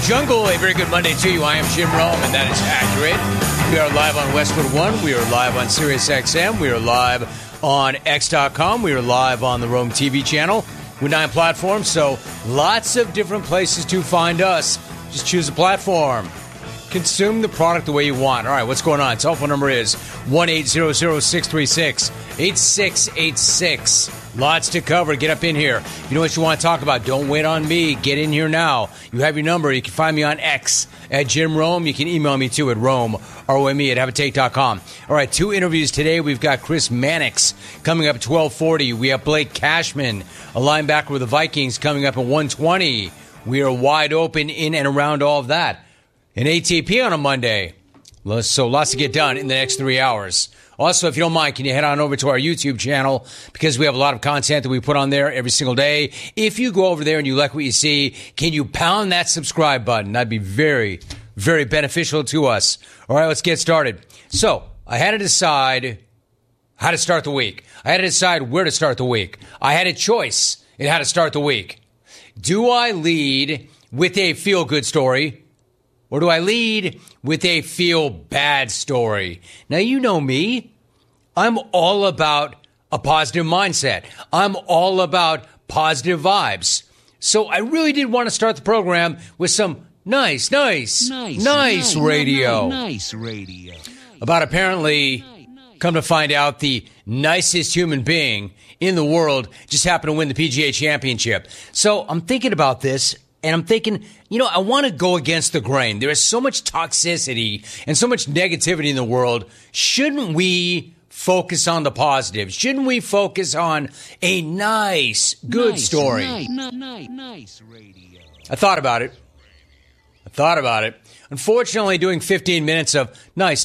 Jungle, a very good Monday to you. I am Jim Rome, and that is accurate. We are live on Westwood One. We are live on Sirius XM. We are live on X.com. We are live on the Rome TV channel with 9 platforms, so lots of different places to find us. Just choose a platform. Consume the product the way you want. All right, what's going on? Telephone number is 1-800-636-8686. Lots to cover. Get up in here. You know what you want to talk about. Don't wait on me. Get in here now. You have your number. You can find me on X at Jim Rome. You can email me too at Rome, R-O-M-E, at haveatake.com. All right, 2 interviews today. We've got Chris Mannix coming up at 12:40. We have Blake Cashman, a linebacker with the Vikings, coming up at 1:20. We are wide open in and around all of that. An ATP on a Monday. So lots to get done in the next 3 hours. Also, if you don't mind, can you head on over to our YouTube channel, because we have a lot of content that we put on there every single day. If you go over there and you like what you see, can you pound that subscribe button? That'd be very, very beneficial to us. All right, let's get started. So I had to decide how to start the week. I had to decide where to start the week. I had a choice in how to start the week. Do I lead with a feel-good story, or do I lead with a feel-bad story? Now, you know me. I'm all about a positive mindset. I'm all about positive vibes. So I really did want to start the program with some nice radio. Nice radio. About apparently, come to find out, the nicest human being in the world just happened to win the PGA Championship. So I'm thinking about this, and I'm thinking, I want to go against the grain. There is so much toxicity and so much negativity in the world. Shouldn't we focus on the positive? Shouldn't we focus on a good story? Nice radio. I thought about it. Unfortunately, doing 15 minutes of nice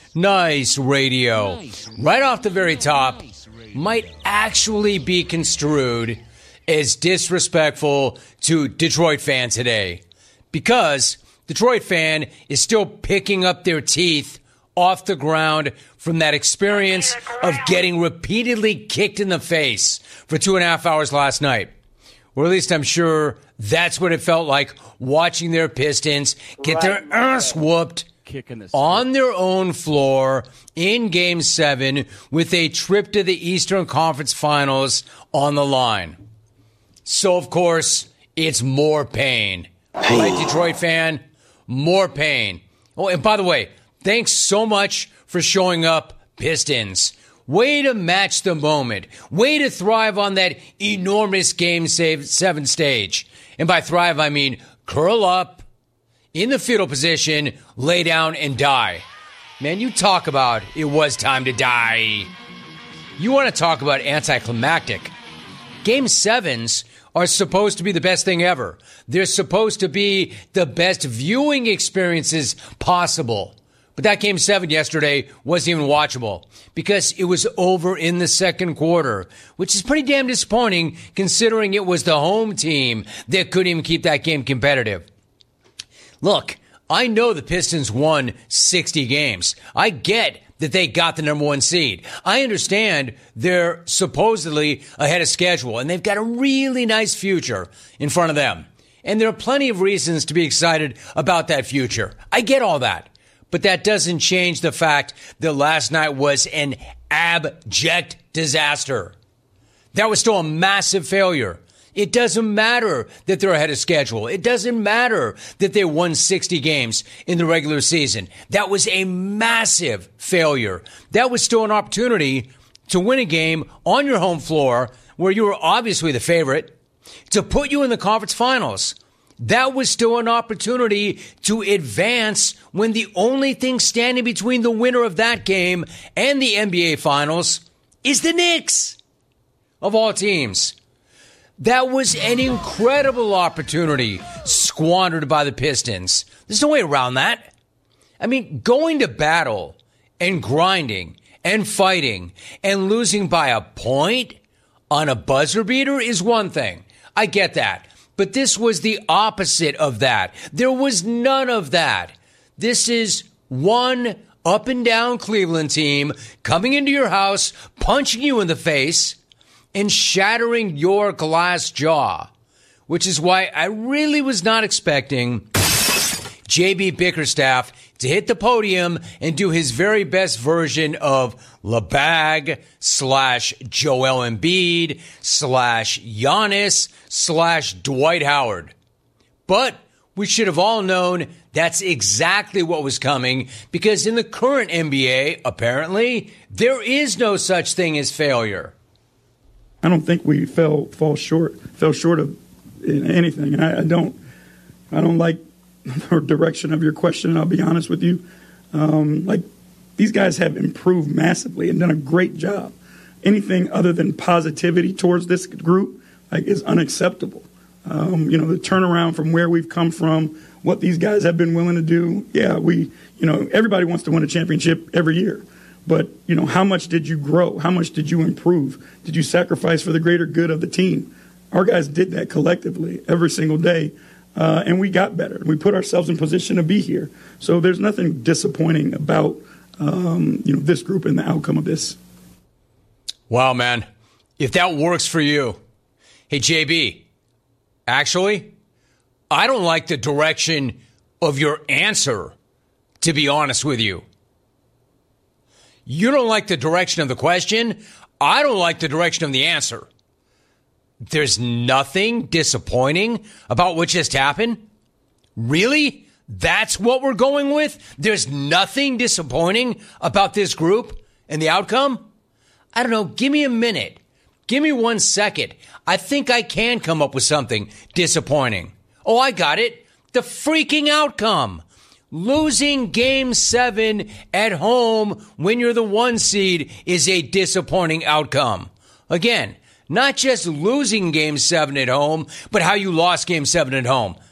radio right off the very top might actually be construed as disrespectful to Detroit fan today, because Detroit fan is still picking up their teeth off the ground from that experience of getting repeatedly kicked in the face for 2.5 hours last night. Or at least I'm sure that's what it felt like, watching their Pistons get their ass whooped on their own floor in Game 7 with a trip to the Eastern Conference Finals on the line. So, of course, it's more pain. Right, Detroit fan? More pain. Oh, and by the way, thanks so much for showing up, Pistons. Way to match the moment. Way to thrive on that enormous Game 7 stage. And by thrive, I mean curl up, in the fetal position, lay down, and die. Man, you talk about it was time to die. You want to talk about anticlimactic. Game 7s are supposed to be the best thing ever. They're supposed to be the best viewing experiences possible. But that Game 7 yesterday wasn't even watchable because it was over in the second quarter, which is pretty damn disappointing considering it was the home team that couldn't even keep that game competitive. Look, I know the Pistons won 60 games. I get that they got the number 1 seed. I understand they're supposedly ahead of schedule, and they've got a really nice future in front of them. And there are plenty of reasons to be excited about that future. I get all that. But that doesn't change the fact that last night was an abject disaster. That was still a massive failure. It doesn't matter that they're ahead of schedule. It doesn't matter that they won 60 games in the regular season. That was a massive failure. That was still an opportunity to win a game on your home floor where you were obviously the favorite, to put you in the conference finals. That was still an opportunity to advance when the only thing standing between the winner of that game and the NBA Finals is the Knicks, of all teams. That was an incredible opportunity squandered by the Pistons. There's no way around that. I mean, going to battle and grinding and fighting and losing by a point on a buzzer beater is one thing. I get that. But this was the opposite of that. There was none of that. This is one up and down Cleveland team coming into your house, punching you in the face, and shattering your glass jaw, which is why I really was not expecting JB Bickerstaff to hit the podium and do his very best version of LeBag / Joel Embiid / Giannis / Dwight Howard. But we should have all known that's exactly what was coming, because in the current NBA, apparently, there is no such thing as failure. I don't think we fell short of anything. And I don't like the direction of your question, I'll be honest with you. These guys have improved massively and done a great job. Anything other than positivity towards this group is unacceptable. The turnaround from where we've come from, what these guys have been willing to do. Yeah, everybody wants to win a championship every year. But, how much did you grow? How much did you improve? Did you sacrifice for the greater good of the team? Our guys did that collectively every single day, and we got better. We put ourselves in position to be here. So there's nothing disappointing about, this group and the outcome of this. Wow, man. If that works for you. Hey, JB, actually, I don't like the direction of your answer, to be honest with you. You don't like the direction of the question. I don't like the direction of the answer. There's nothing disappointing about what just happened? Really? That's what we're going with? There's nothing disappointing about this group and the outcome? I don't know. Give me a minute. Give me 1 second. I think I can come up with something disappointing. Oh, I got it. The freaking outcome. Losing Game 7 at home when you're the 1 seed is a disappointing outcome. Again, not just losing Game 7 at home, but how you lost Game 7 at home.